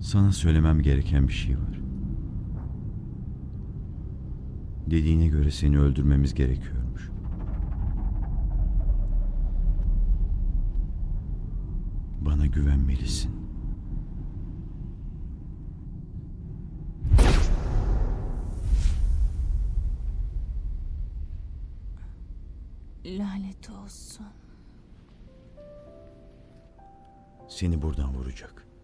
Sana söylemem gereken bir şey var. Dediğine göre seni öldürmemiz gerekiyormuş. Bana güvenmelisin. Lanet olsun. Seni buradan vuracak.